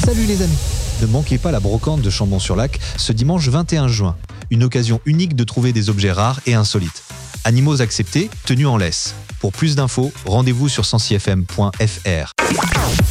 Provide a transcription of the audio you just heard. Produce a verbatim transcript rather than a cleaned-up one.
Salut les amis! Ne manquez pas la brocante de Chambon-sur-Lac ce dimanche vingt et un juin. Une occasion unique de trouver des objets rares et insolites. Animaux acceptés, tenus en laisse. Pour plus d'infos, rendez-vous sur sensi f m point f r.